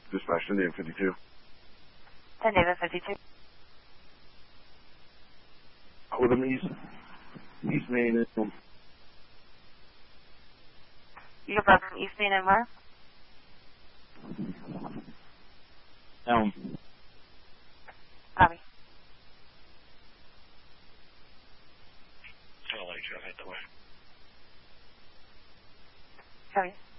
Dispatch to David 52. 10 David 52. With them East Main. You got from East Main and where? Elm. Copy. I'll let you right the way. Copy.